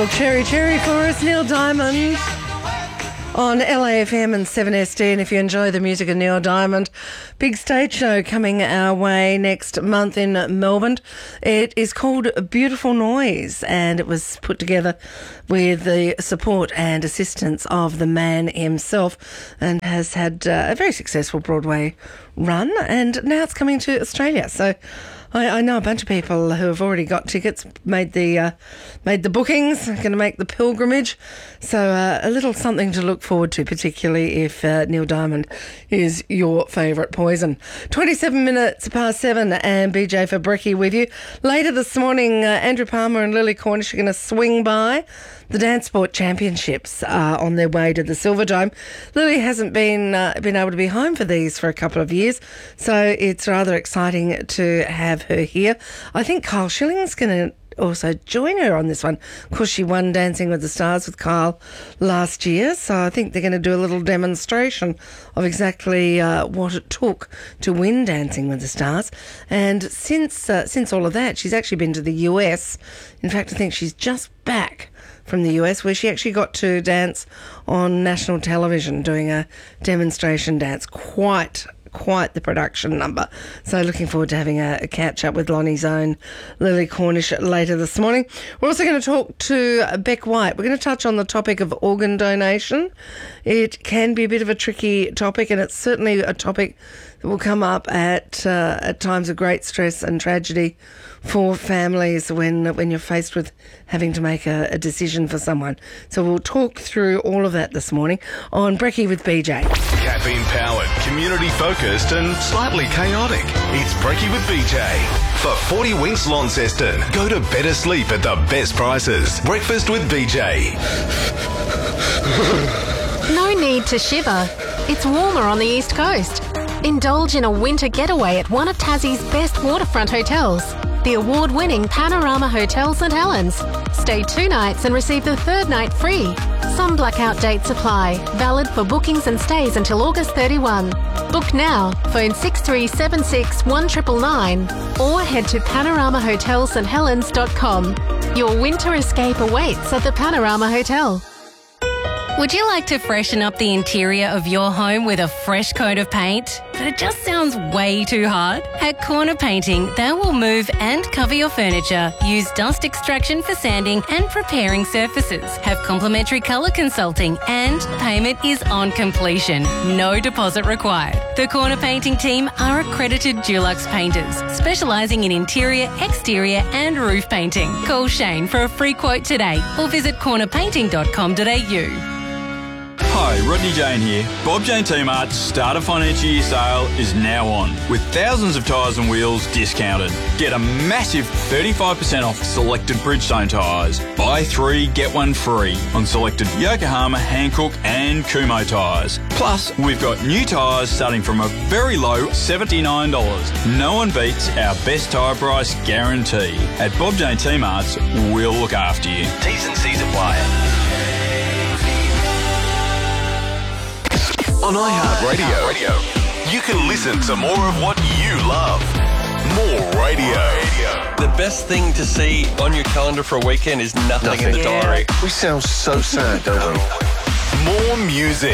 Cherry Cherry for us, Neil Diamond on LAFM and 7SD. And if you enjoy the music of Neil Diamond, big stage show coming our way next month in Melbourne. It is called Beautiful Noise, and it was put together with the support and assistance of the man himself, and has had a very successful Broadway run, and now it's coming to Australia. So I know a bunch of people who have already got tickets, made the bookings, going to make the pilgrimage. So a little something to look forward to, particularly if Neil Diamond is your favourite poison. 27 minutes past 7, and BJ for Brekkie with you. Later this morning, Andrew Palmer and Lily Cornish are going to swing by. The Dance Sport Championships are on their way to the Silverdome. Lily hasn't been able to be home for these for a couple of years, so it's rather exciting to have her here. I think Kyle Schilling's going to also join her on this one. Of course, she won Dancing with the Stars with Kyle last year, so I think they're going to do a little demonstration of exactly what it took to win Dancing with the Stars. And since all of that, she's actually been to the US. In fact, I think she's just back from the US, where she actually got to dance on national television doing a demonstration dance. Quite the production number. So looking forward to having a catch up with Lonnie's own Lily Cornish later this morning. We're also going to talk to Beck White. We're going to touch on the topic of organ donation. It can be a bit of a tricky topic, and it's certainly a topic that will come up at times of great stress and tragedy for families when you're faced with having to make a decision for someone. So we'll talk through all of that this morning on Brekkie with BJ. Caffeine-powered, community-focused and slightly chaotic. It's Brekkie with BJ. For 40 Winks Launceston, go to better sleep at the best prices. Breakfast with BJ. No need to shiver. It's warmer on the East Coast. Indulge in a winter getaway at one of Tassie's best waterfront hotels, the award-winning Panorama Hotel St Helens. Stay 2 nights and receive the 3rd night free. Some blackout dates apply. Valid for bookings and stays until August 31. Book now. Phone 6376 1999 or head to panoramahotelssthelens.com. Your winter escape awaits at the Panorama Hotel. Would you like to freshen up the interior of your home with a fresh coat of paint? But it just sounds way too hard? At Corner Painting, they will move and cover your furniture, use dust extraction for sanding and preparing surfaces, have complimentary colour consulting, and payment is on completion. No deposit required. The Corner Painting team are accredited Dulux painters, specialising in interior, exterior and roof painting. Call Shane for a free quote today or visit cornerpainting.com.au. Hi, Rodney Jane here. Bob Jane T-Mart's start of financial year sale is now on, with thousands of tyres and wheels discounted. Get a massive 35% off selected Bridgestone tyres. Buy 3, get 1 free on selected Yokohama, Hankook and Kumho tyres. Plus, we've got new tyres starting from a very low $79. No one beats our best tyre price guarantee. At Bob Jane T-Mart's, we'll look after you. T's and C's apply. On iHeartRadio, you can listen to more of what you love. More radio. The best thing to see on your calendar for a weekend is nothing in the diary. We sound so sad, don't we? More music.